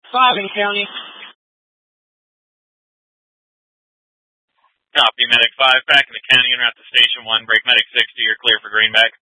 5 in the county. Copy, Medic 5, back in the county, and at the Station 1, break Medic 60, you're clear for Greenback.